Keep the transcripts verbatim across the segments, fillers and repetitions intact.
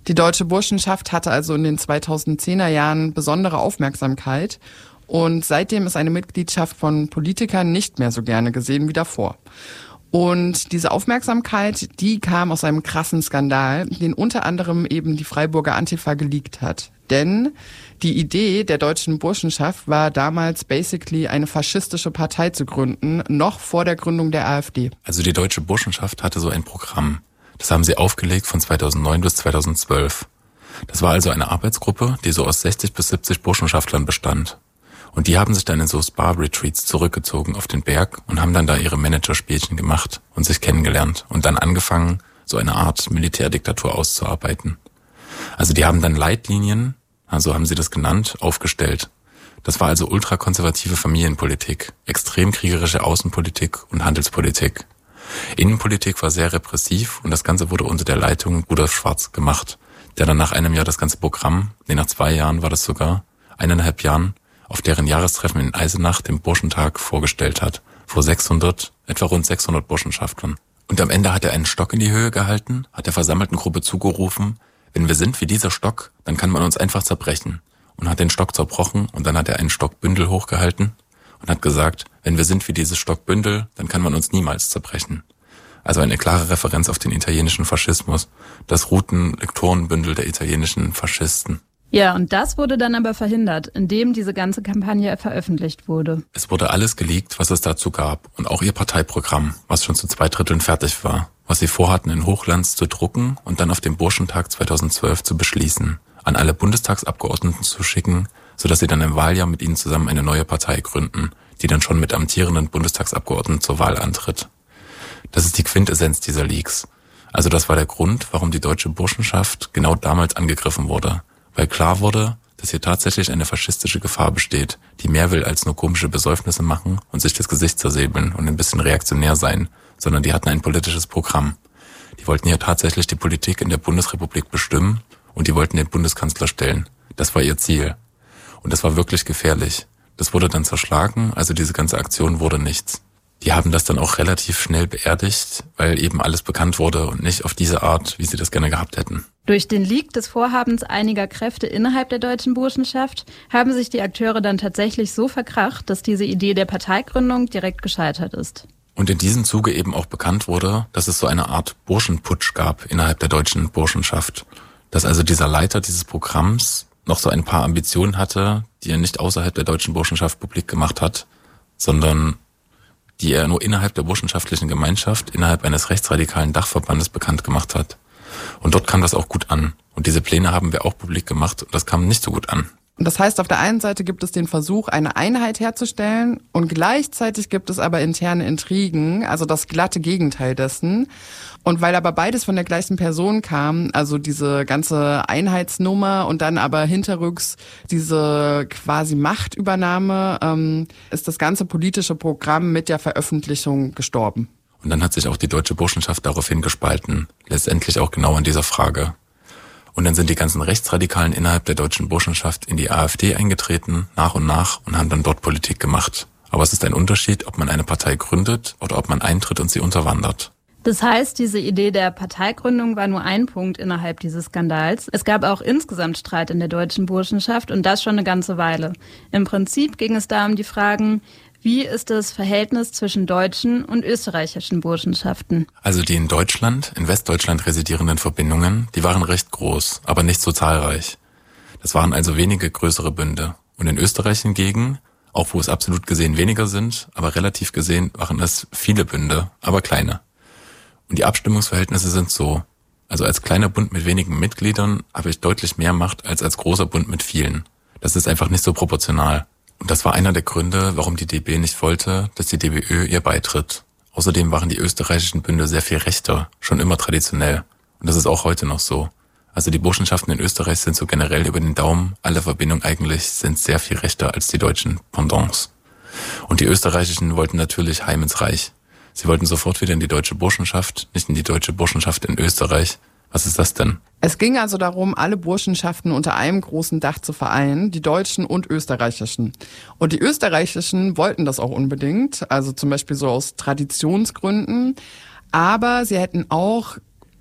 Die Deutsche Burschenschaft hatte also in den zweitausendzehner Jahren besondere Aufmerksamkeit und seitdem ist eine Mitgliedschaft von Politikern nicht mehr so gerne gesehen wie davor. Und diese Aufmerksamkeit, die kam aus einem krassen Skandal, den unter anderem eben die Freiburger Antifa geleakt hat. Denn die Idee der Deutschen Burschenschaft war damals basically eine faschistische Partei zu gründen, noch vor der Gründung der AfD. Also die Deutsche Burschenschaft hatte so ein Programm. Das haben sie aufgelegt von zweitausendneun bis zweitausendzwölf. Das war also eine Arbeitsgruppe, die so aus sechzig bis siebzig Burschenschaftlern bestand. Und die haben sich dann in so Spa-Retreats zurückgezogen auf den Berg und haben dann da ihre Managerspielchen gemacht und sich kennengelernt und dann angefangen, so eine Art Militärdiktatur auszuarbeiten. Also die haben dann Leitlinien, also haben sie das genannt, aufgestellt. Das war also ultrakonservative Familienpolitik, extrem kriegerische Außenpolitik und Handelspolitik. Innenpolitik war sehr repressiv und das Ganze wurde unter der Leitung Rudolf Schwarz gemacht, der dann nach einem Jahr das ganze Programm, nee, nach zwei Jahren war das sogar, eineinhalb Jahren, auf deren Jahrestreffen in Eisenach den Burschentag vorgestellt hat, vor sechshundert, etwa rund sechshundert Burschenschaftlern. Und am Ende hat er einen Stock in die Höhe gehalten, hat der versammelten Gruppe zugerufen, wenn wir sind wie dieser Stock, dann kann man uns einfach zerbrechen. Und hat den Stock zerbrochen und dann hat er einen Stockbündel hochgehalten und hat gesagt, wenn wir sind wie dieses Stockbündel, dann kann man uns niemals zerbrechen. Also eine klare Referenz auf den italienischen Faschismus, das Routenlektorenbündel der italienischen Faschisten. Ja, und das wurde dann aber verhindert, indem diese ganze Kampagne veröffentlicht wurde. Es wurde alles geleakt, was es dazu gab und auch ihr Parteiprogramm, was schon zu zwei Dritteln fertig war, was sie vorhatten in Hochglanz zu drucken und dann auf dem Burschentag zweitausendzwölf zu beschließen, an alle Bundestagsabgeordneten zu schicken, sodass sie dann im Wahljahr mit ihnen zusammen eine neue Partei gründen, die dann schon mit amtierenden Bundestagsabgeordneten zur Wahl antritt. Das ist die Quintessenz dieser Leaks. Also das war der Grund, warum die Deutsche Burschenschaft genau damals angegriffen wurde. Weil klar wurde, dass hier tatsächlich eine faschistische Gefahr besteht, die mehr will als nur komische Besäufnisse machen und sich das Gesicht zersäbeln und ein bisschen reaktionär sein, sondern die hatten ein politisches Programm. Die wollten hier tatsächlich die Politik in der Bundesrepublik bestimmen und die wollten den Bundeskanzler stellen. Das war ihr Ziel. Und das war wirklich gefährlich. Das wurde dann zerschlagen, also diese ganze Aktion wurde nichts. Die haben das dann auch relativ schnell beerdigt, weil eben alles bekannt wurde und nicht auf diese Art, wie sie das gerne gehabt hätten. Durch den Leak des Vorhabens einiger Kräfte innerhalb der Deutschen Burschenschaft haben sich die Akteure dann tatsächlich so verkracht, dass diese Idee der Parteigründung direkt gescheitert ist. Und in diesem Zuge eben auch bekannt wurde, dass es so eine Art Burschenputsch gab innerhalb der Deutschen Burschenschaft. Dass also dieser Leiter dieses Programms noch so ein paar Ambitionen hatte, die er nicht außerhalb der Deutschen Burschenschaft publik gemacht hat, sondern die er nur innerhalb der burschenschaftlichen Gemeinschaft, innerhalb eines rechtsradikalen Dachverbandes bekannt gemacht hat. Und dort kam das auch gut an. Und diese Pläne haben wir auch publik gemacht und das kam nicht so gut an. Das heißt, auf der einen Seite gibt es den Versuch, eine Einheit herzustellen und gleichzeitig gibt es aber interne Intrigen, also das glatte Gegenteil dessen. Und weil aber beides von der gleichen Person kam, also diese ganze Einheitsnummer und dann aber hinterrücks diese quasi Machtübernahme, ähm, ist das ganze politische Programm mit der Veröffentlichung gestorben. Und dann hat sich auch die Deutsche Burschenschaft daraufhin gespalten, letztendlich auch genau an dieser Frage. Und dann sind die ganzen Rechtsradikalen innerhalb der Deutschen Burschenschaft in die AfD eingetreten, nach und nach, und haben dann dort Politik gemacht. Aber es ist ein Unterschied, ob man eine Partei gründet oder ob man eintritt und sie unterwandert. Das heißt, diese Idee der Parteigründung war nur ein Punkt innerhalb dieses Skandals. Es gab auch insgesamt Streit in der Deutschen Burschenschaft und das schon eine ganze Weile. Im Prinzip ging es da um die Fragen, wie ist das Verhältnis zwischen deutschen und österreichischen Burschenschaften? Also die in Deutschland, in Westdeutschland residierenden Verbindungen, die waren recht groß, aber nicht so zahlreich. Das waren also wenige größere Bünde. Und in Österreich hingegen, auch wo es absolut gesehen weniger sind, aber relativ gesehen waren es viele Bünde, aber kleine. Und die Abstimmungsverhältnisse sind so. Also als kleiner Bund mit wenigen Mitgliedern habe ich deutlich mehr Macht als als großer Bund mit vielen. Das ist einfach nicht so proportional. Und das war einer der Gründe, warum die D B nicht wollte, dass die D B Ö ihr beitritt. Außerdem waren die österreichischen Bünde sehr viel rechter, schon immer traditionell. Und das ist auch heute noch so. Also die Burschenschaften in Österreich sind so generell über den Daumen, alle Verbindungen eigentlich sind sehr viel rechter als die deutschen Pendants. Und die österreichischen wollten natürlich heim ins Reich. Sie wollten sofort wieder in die Deutsche Burschenschaft, nicht in die Deutsche Burschenschaft in Österreich. Was ist das denn? Es ging also darum, alle Burschenschaften unter einem großen Dach zu vereinen, die deutschen und österreichischen. Und die österreichischen wollten das auch unbedingt, also zum Beispiel so aus Traditionsgründen. Aber sie hätten auch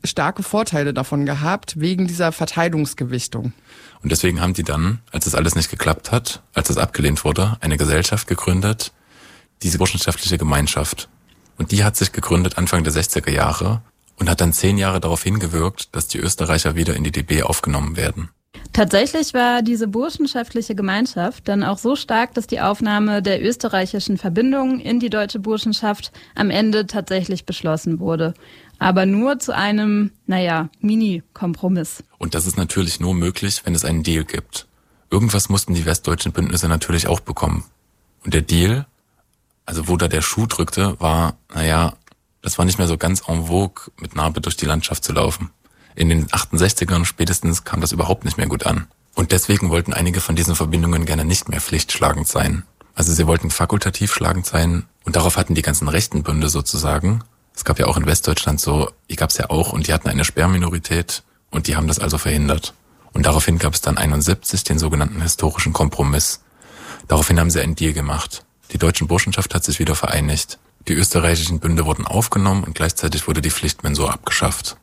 starke Vorteile davon gehabt, wegen dieser Verteilungsgewichtung. Und deswegen haben die dann, als das alles nicht geklappt hat, als das abgelehnt wurde, eine Gesellschaft gegründet, diese burschenschaftliche Gemeinschaft. Und die hat sich gegründet Anfang der sechziger Jahre und hat dann zehn Jahre darauf hingewirkt, dass die Österreicher wieder in die D B aufgenommen werden. Tatsächlich war diese burschenschaftliche Gemeinschaft dann auch so stark, dass die Aufnahme der österreichischen Verbindungen in die deutsche Burschenschaft am Ende tatsächlich beschlossen wurde. Aber nur zu einem, naja, Mini-Kompromiss. Und das ist natürlich nur möglich, wenn es einen Deal gibt. Irgendwas mussten die westdeutschen Bündnisse natürlich auch bekommen. Und der Deal, also wo da der Schuh drückte, war, naja, das war nicht mehr so ganz en vogue, mit Narbe durch die Landschaft zu laufen. In den achtundsechzigern spätestens kam das überhaupt nicht mehr gut an. Und deswegen wollten einige von diesen Verbindungen gerne nicht mehr pflichtschlagend sein. Also sie wollten fakultativ schlagend sein und darauf hatten die ganzen rechten Bünde sozusagen. Es gab ja auch in Westdeutschland so, die gab es ja auch und die hatten eine Sperrminorität und die haben das also verhindert. Und daraufhin gab es dann einundsiebzig den sogenannten historischen Kompromiss. Daraufhin haben sie einen Deal gemacht. Die deutsche Burschenschaft hat sich wieder vereinigt. Die österreichischen Bünde wurden aufgenommen und gleichzeitig wurde die Pflichtmensur abgeschafft.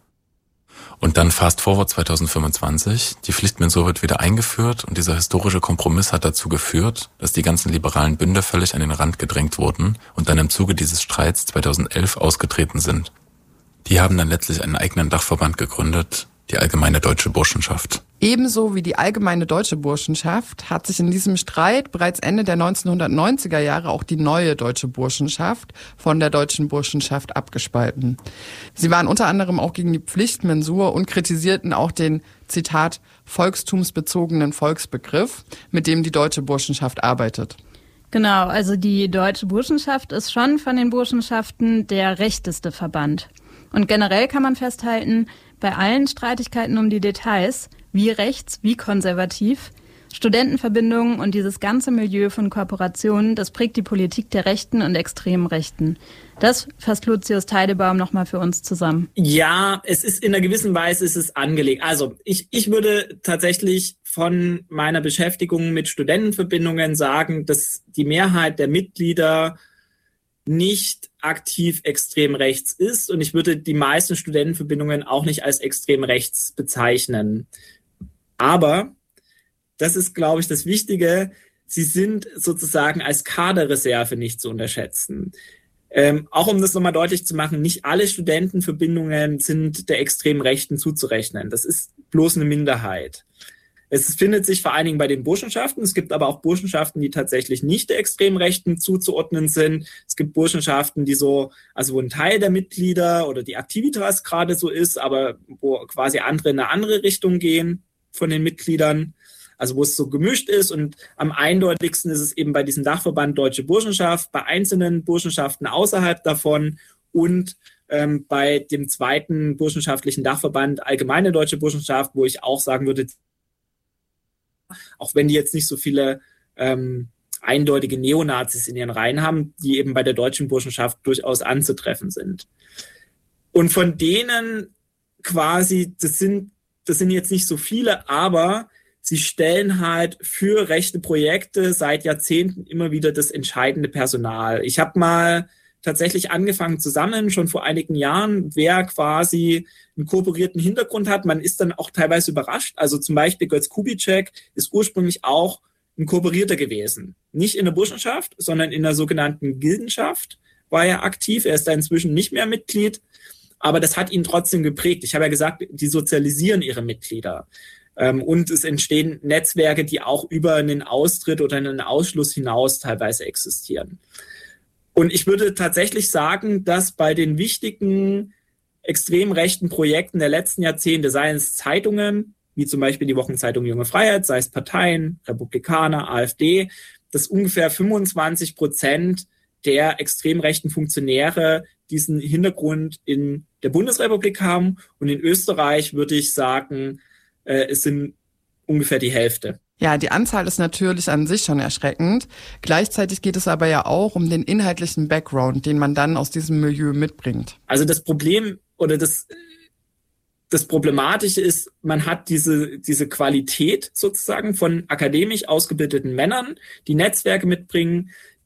Und dann fast forward zweitausendfünfundzwanzig, die Pflichtmensur wird wieder eingeführt und dieser historische Kompromiss hat dazu geführt, dass die ganzen liberalen Bünde völlig an den Rand gedrängt wurden und dann im Zuge dieses Streits zweitausendelf ausgetreten sind. Die haben dann letztlich einen eigenen Dachverband gegründet, die Allgemeine Deutsche Burschenschaft. Ebenso wie die Allgemeine Deutsche Burschenschaft hat sich in diesem Streit bereits Ende der neunzehnhundertneunziger Jahre auch die neue Deutsche Burschenschaft von der Deutschen Burschenschaft abgespalten. Sie waren unter anderem auch gegen die Pflichtmensur und kritisierten auch den, Zitat, volkstumsbezogenen Volksbegriff, mit dem die Deutsche Burschenschaft arbeitet. Genau, also die Deutsche Burschenschaft ist schon von den Burschenschaften der rechteste Verband. Und generell kann man festhalten, bei allen Streitigkeiten um die Details, wie rechts, wie konservativ, Studentenverbindungen und dieses ganze Milieu von Kooperationen, das prägt die Politik der Rechten und extremen Rechten. Das fasst Lucius Teidebaum nochmal für uns zusammen. Ja, es ist in einer gewissen Weise ist es angelegt. Also ich, ich würde tatsächlich von meiner Beschäftigung mit Studentenverbindungen sagen, dass die Mehrheit der Mitglieder nicht aktiv extrem rechts ist und ich würde die meisten Studentenverbindungen auch nicht als extrem rechts bezeichnen. Aber, das ist, glaube ich, das Wichtige, sie sind sozusagen als Kaderreserve nicht zu unterschätzen. Ähm, auch um das nochmal deutlich zu machen, nicht alle Studentenverbindungen sind der extrem Rechten zuzurechnen. Das ist bloß eine Minderheit. Es findet sich vor allen Dingen bei den Burschenschaften. Es gibt aber auch Burschenschaften, die tatsächlich nicht der extrem Rechten zuzuordnen sind. Es gibt Burschenschaften, die so, also wo ein Teil der Mitglieder oder die Aktivitas gerade so ist, aber wo quasi andere in eine andere Richtung gehen von den Mitgliedern. Also wo es so gemischt ist und am eindeutigsten ist es eben bei diesem Dachverband Deutsche Burschenschaft, bei einzelnen Burschenschaften außerhalb davon und ähm, bei dem zweiten burschenschaftlichen Dachverband Allgemeine Deutsche Burschenschaft, wo ich auch sagen würde, auch wenn die jetzt nicht so viele ähm, eindeutige Neonazis in ihren Reihen haben, die eben bei der Deutschen Burschenschaft durchaus anzutreffen sind. Und von denen quasi, das sind, das sind jetzt nicht so viele, aber sie stellen halt für rechte Projekte seit Jahrzehnten immer wieder das entscheidende Personal. Ich habe mal tatsächlich angefangen zu sammeln, schon vor einigen Jahren, wer quasi einen kooperierten Hintergrund hat. Man ist dann auch teilweise überrascht. Also zum Beispiel Götz Kubitschek ist ursprünglich auch ein Kooperierter gewesen. Nicht in der Burschenschaft, sondern in der sogenannten Gildenschaft war er aktiv. Er ist da inzwischen nicht mehr Mitglied, aber das hat ihn trotzdem geprägt. Ich habe ja gesagt, die sozialisieren ihre Mitglieder. Und es entstehen Netzwerke, die auch über einen Austritt oder einen Ausschluss hinaus teilweise existieren. Und ich würde tatsächlich sagen, dass bei den wichtigen extrem rechten Projekten der letzten Jahrzehnte, seien es Zeitungen, wie zum Beispiel die Wochenzeitung Junge Freiheit, sei es Parteien, Republikaner, AfD, dass ungefähr fünfundzwanzig Prozent der extrem rechten Funktionäre diesen Hintergrund in der Bundesrepublik haben. Und in Österreich würde ich sagen, äh, es sind ungefähr die Hälfte. Ja, die Anzahl ist natürlich an sich schon erschreckend. Gleichzeitig geht es aber ja auch um den inhaltlichen Background, den man dann aus diesem Milieu mitbringt. Also das Problem oder das, das Problematische ist, man hat diese, diese Qualität sozusagen von akademisch ausgebildeten Männern, die Netzwerke mitbringen,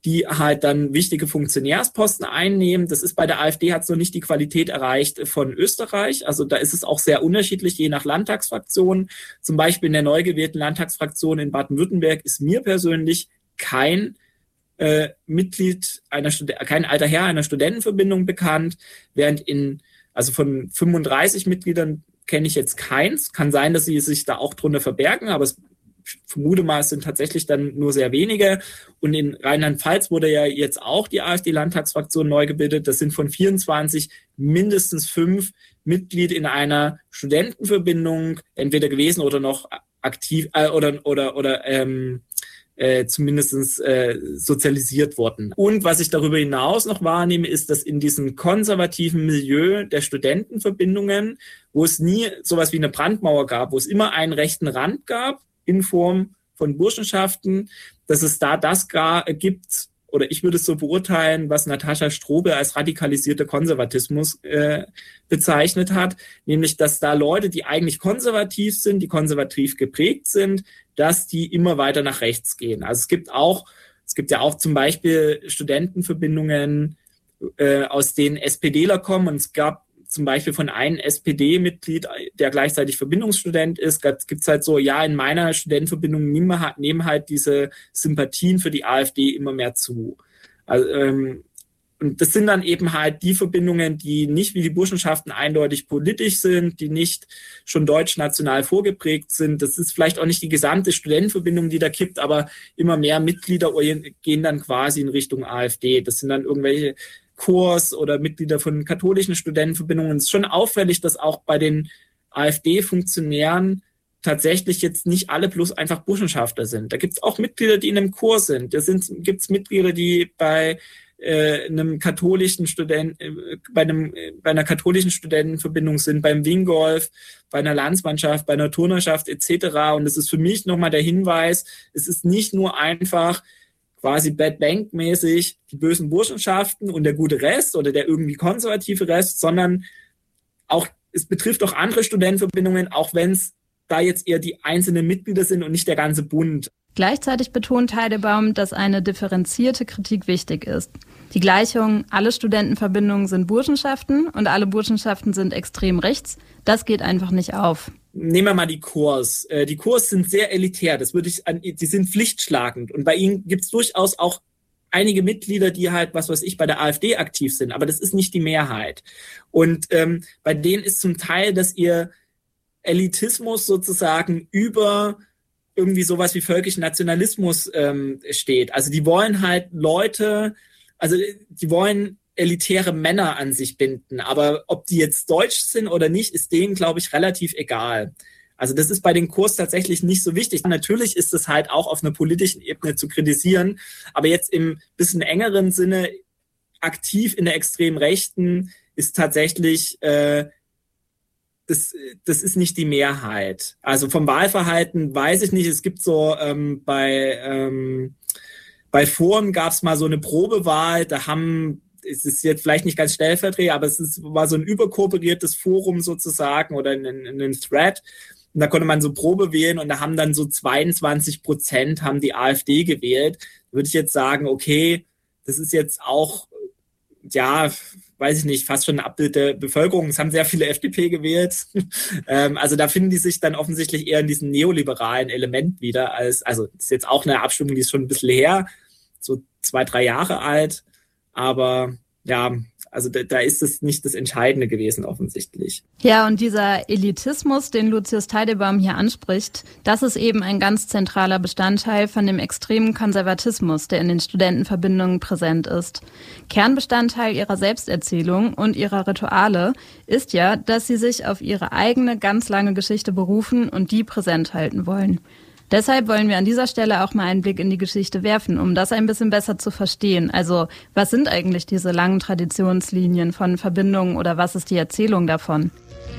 die halt dann wichtige Funktionärsposten einnehmen. Das ist bei der AfD, hat es noch nicht die Qualität erreicht von Österreich. Also da ist es auch sehr unterschiedlich, je nach Landtagsfraktion. Zum Beispiel in der neu gewählten Landtagsfraktion in Baden-Württemberg ist mir persönlich kein äh, Mitglied einer Stud- kein alter Herr einer Studentenverbindung bekannt, während in, also von fünfunddreißig Mitgliedern kenne ich jetzt keins. Kann sein, dass sie sich da auch drunter verbergen, aber es ich vermute mal, es sind tatsächlich dann nur sehr wenige. Und in Rheinland-Pfalz wurde ja jetzt auch die AfD-Landtagsfraktion neu gebildet. Das sind von vierundzwanzig mindestens fünf Mitglied in einer Studentenverbindung entweder gewesen oder noch aktiv äh, oder oder oder ähm, äh, zumindest äh, sozialisiert worden. Und was ich darüber hinaus noch wahrnehme, ist, dass in diesem konservativen Milieu der Studentenverbindungen, wo es nie sowas wie eine Brandmauer gab, wo es immer einen rechten Rand gab, in Form von Burschenschaften, dass es da das gar gibt, oder ich würde es so beurteilen, was Natascha Strobel als radikalisierter Konservatismus äh, bezeichnet hat, nämlich, dass da Leute, die eigentlich konservativ sind, die konservativ geprägt sind, dass die immer weiter nach rechts gehen. Also es gibt auch, es gibt ja auch zum Beispiel Studentenverbindungen, äh, aus denen SPDler kommen, und es gab zum Beispiel von einem S P D-Mitglied, der gleichzeitig Verbindungsstudent ist, gibt es halt so, ja, in meiner Studentenverbindung nehmen, nehmen halt diese Sympathien für die AfD immer mehr zu. Also, ähm, und das sind dann eben halt die Verbindungen, die nicht wie die Burschenschaften eindeutig politisch sind, die nicht schon deutsch-national vorgeprägt sind. Das ist vielleicht auch nicht die gesamte Studentenverbindung, die da kippt, aber immer mehr Mitglieder gehen dann quasi in Richtung AfD. Das sind dann irgendwelche Kurs oder Mitglieder von katholischen Studentenverbindungen. Es ist schon auffällig, dass auch bei den AfD-Funktionären tatsächlich jetzt nicht alle bloß einfach Burschenschaftler sind. Da gibt es auch Mitglieder, die in einem Chor sind. Da gibt es Mitglieder, die bei äh, einem katholischen Student, äh, bei einem äh, bei einer katholischen Studentenverbindung sind, beim Wingolf, bei einer Landsmannschaft, bei einer Turnerschaft et cetera. Und das ist für mich nochmal der Hinweis: Es ist nicht nur einfach quasi Bad Bank-mäßig die bösen Burschenschaften und der gute Rest oder der irgendwie konservative Rest, sondern auch, es betrifft auch andere Studentenverbindungen, auch wenn es da jetzt eher die einzelnen Mitglieder sind und nicht der ganze Bund. Gleichzeitig betont Heidebaum, dass eine differenzierte Kritik wichtig ist. Die Gleichung, alle Studentenverbindungen sind Burschenschaften und alle Burschenschaften sind extrem rechts, das geht einfach nicht auf. Nehmen wir mal die Kurs. Die Kurs sind sehr elitär, das würde ich an, die sind pflichtschlagend. Und bei ihnen gibt es durchaus auch einige Mitglieder, die halt, was weiß ich, bei der AfD aktiv sind, aber das ist nicht die Mehrheit. Und ähm, bei denen ist zum Teil, dass ihr Elitismus sozusagen über irgendwie sowas wie völkischen Nationalismus ähm, steht. Also die wollen halt Leute, also die wollen elitäre Männer an sich binden, aber ob die jetzt deutsch sind oder nicht, ist denen, glaube ich, relativ egal. Also das ist bei den Kurs tatsächlich nicht so wichtig. Natürlich ist es halt auch auf einer politischen Ebene zu kritisieren, aber jetzt im bisschen engeren Sinne aktiv in der extrem Rechten ist tatsächlich äh, Das, das ist nicht die Mehrheit. Also vom Wahlverhalten weiß ich nicht. Es gibt so ähm, bei ähm, bei Foren gab es mal so eine Probewahl. Da haben, es ist jetzt vielleicht nicht ganz stellvertretend, aber es ist, war so ein überkooperiertes Forum sozusagen oder ein, ein Thread. Und da konnte man so Probe wählen und da haben dann so zweiundzwanzig Prozent haben die AfD gewählt. Da würde ich jetzt sagen, okay, das ist jetzt auch, ja, weiß ich nicht, fast schon ein Abbild der Bevölkerung. Es haben sehr viele F D P gewählt. ähm, also da finden die sich dann offensichtlich eher in diesem neoliberalen Element wieder. Als, also das ist jetzt auch eine Abstimmung, die ist schon ein bisschen her, so zwei, drei Jahre alt. Aber ja, also da, da ist es nicht das Entscheidende gewesen offensichtlich. Ja, und dieser Elitismus, den Lucius Heidebaum hier anspricht, das ist eben ein ganz zentraler Bestandteil von dem extremen Konservatismus, der in den Studentenverbindungen präsent ist. Kernbestandteil ihrer Selbsterzählung und ihrer Rituale ist ja, dass sie sich auf ihre eigene ganz lange Geschichte berufen und die präsent halten wollen. Deshalb wollen wir an dieser Stelle auch mal einen Blick in die Geschichte werfen, um das ein bisschen besser zu verstehen. Also, was sind eigentlich diese langen Traditionslinien von Verbindungen oder was ist die Erzählung davon?